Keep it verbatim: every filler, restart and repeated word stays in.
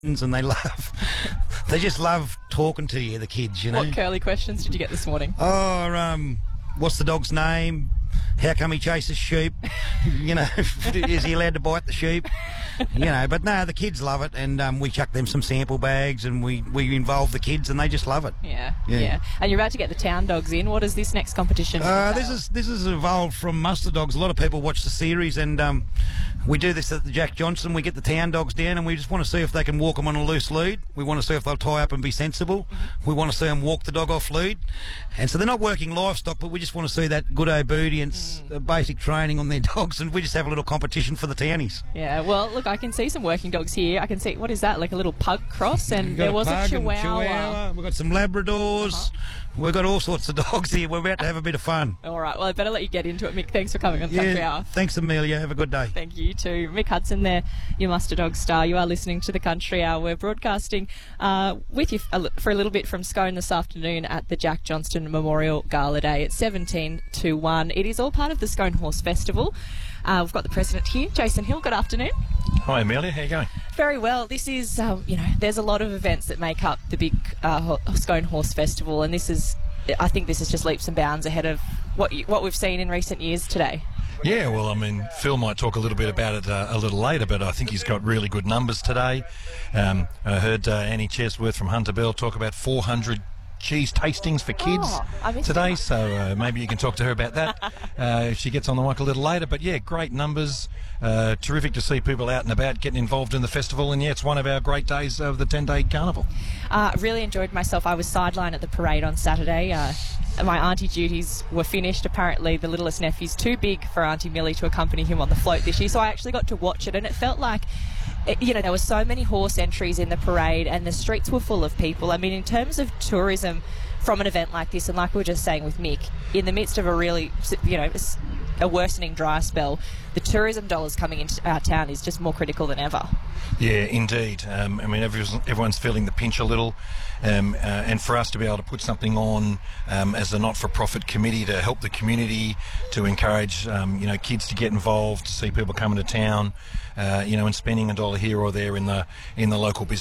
and they love, they just love talking to you, the kids, you know. What curly questions did you get this morning? Oh, um, what's the dog's name? How come he chases sheep? You know, is he allowed to bite the sheep? You know, but no, the kids love it, and um, we chuck them some sample bags, and we, we involve the kids, and they just love it. Yeah, Yeah. yeah. And you're about to get the town dogs in. What is this next competition? Uh, this is this is evolved from Muster Dogs. A lot of people watch the series, and um, we do this at the Jack Johnston. We get the town dogs down, and we just want to see if they can walk them on a loose lead. We want to see if they'll tie up and be sensible. We want to see them walk the dog off lead, and so they're not working livestock, but we just want to see that good obedience, Mm. uh, basic training on their dogs, and we just have a little competition for the townies. Yeah, well, look, I can see some working dogs here. I can see, what is that, like a little pug cross? And We've got there was a pug and chihuahua. chihuahua. We've got some Labradors. Uh-huh. We've got all sorts of dogs here. We're about to have a bit of fun. All right, well, I better let you get into it, Mick. Thanks for coming on Country Hour. Thanks, Amelia. Have a good day. Thank you too. Mick Hudson there, your Muster Dog star. You are listening to the Country Hour. We're broadcasting uh, with you a li- for a little bit from Scone this afternoon at the Jack Johnston Memorial Gala Day at seventeen to one. It is all part of the Scone Horse Festival. Uh, we've got the president here, Jason Hill. Good afternoon. Hi Amelia, how you going? Very well. This is, um, you know, there's a lot of events that make up the big uh, Ho- Scone Horse Festival, and this is, I think this is just leaps and bounds ahead of what you, what we've seen in recent years today. Yeah, well, I mean, Phil might talk a little bit about it uh, a little later, but I think he's got really good numbers today. Um, I heard uh, Annie Chesworth from Hunter Bell talk about four hundred cheese tastings for kids Oh, I missed today, that. so uh, maybe you can talk to her about that uh, if she gets on the mic a little later. But yeah, great numbers. Uh, terrific to see people out and about getting involved in the festival, and yeah, it's one of our great days of the ten-day carnival. Uh, really enjoyed myself. I was sideline at the parade on Saturday. Uh, my auntie duties were finished. Apparently, the littlest nephew's too big for Auntie Millie to accompany him on the float this year, so I actually got to watch it, and it felt like, it, you know, there were so many horse entries in the parade, and the streets were full of people. I mean, in terms of tourism from an event like this, and like we were just saying with Mick, in the midst of a really, you know, a worsening dry spell, the tourism dollars coming into our town is just more critical than ever. Yeah, indeed. Um, I mean, everyone's, everyone's feeling the pinch a little, um, uh, and for us to be able to put something on um, as a not-for-profit committee to help the community, to encourage, um, you know, kids to get involved, to see people coming to town, uh, you know, and spending a dollar here or there in the in the local business.